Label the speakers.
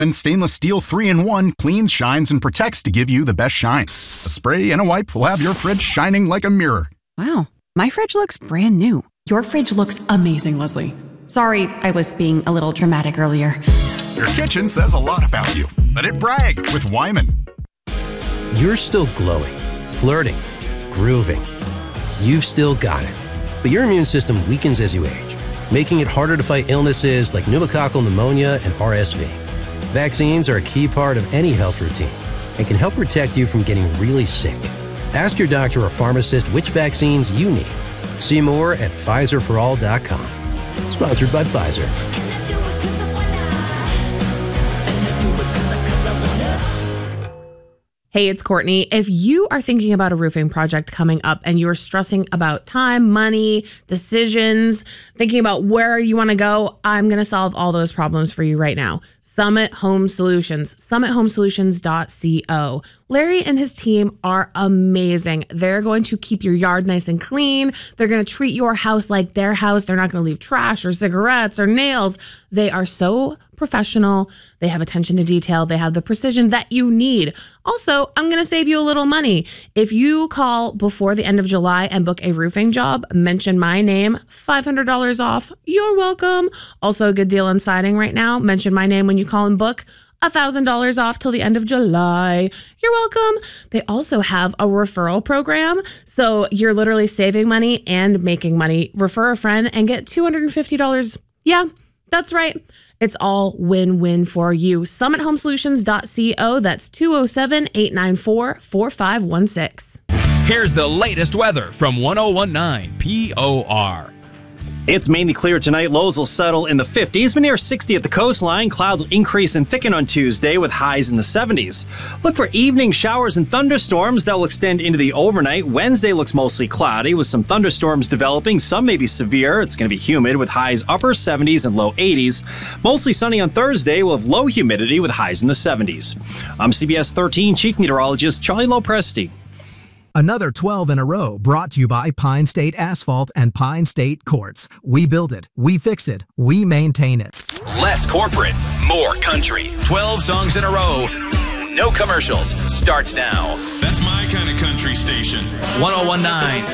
Speaker 1: And stainless steel 3-in-1 cleans, shines, and protects to give you the best shine. A spray and a wipe will have your fridge shining like a mirror.
Speaker 2: Wow, my fridge looks brand new.
Speaker 3: Your fridge looks amazing, Leslie. Sorry, I was being a little dramatic earlier.
Speaker 1: Your kitchen says a lot about you. Let it brag with Wyman.
Speaker 4: You're still glowing, flirting, grooving. You've still got it. But your immune system weakens as you age, making it harder to fight illnesses like pneumococcal pneumonia and RSV. Vaccines are a key part of any health routine and can help protect you from getting really sick. Ask your doctor or pharmacist which vaccines you need. See more at PfizerForAll.com. Sponsored by Pfizer.
Speaker 5: Hey, it's Courtney. If you are thinking about a roofing project coming up and you're stressing about time, money, decisions, thinking about where you want to go, I'm going to solve all those problems for you right now. Summit Home Solutions, summithomesolutions.co. Larry and his team are amazing. They're going to keep your yard nice and clean. They're going to treat your house like their house. They're not going to leave trash or cigarettes or nails. They are so professional. They have attention to detail. They have the precision that you need. Also, I'm going to save you a little money. If you call before the end of July and book a roofing job, mention my name, $500 off. You're welcome. Also, a good deal on siding right now. Mention my name when you call and book. $1,000 off till the end of July. You're welcome. They also have a referral program. So you're literally saving money and making money. Refer a friend and get $250. Yeah, that's right. It's all win-win for you. SummitHomeSolutions.co. That's 207-894-4516.
Speaker 6: Here's the latest weather from 1019 POR.
Speaker 7: It's mainly clear tonight. Lows will settle in the 50s, but near 60 at the coastline. Clouds will increase and thicken on Tuesday with highs in the 70s. Look for evening showers and thunderstorms that will extend into the overnight. Wednesday looks mostly cloudy with some thunderstorms developing. Some may be severe. It's going to be humid with highs upper 70s and low 80s. Mostly sunny on Thursday. We'll have low humidity with highs in the 70s. I'm CBS 13 Chief Meteorologist Charlie Lopresti.
Speaker 8: Another 12 in a row brought to you by Pine State Asphalt and Pine State Quartz. We build it, we fix it, we maintain it.
Speaker 6: Less corporate, more country. 12 songs in a row. No commercials. Starts now.
Speaker 9: That's my kind of country station.
Speaker 6: 1019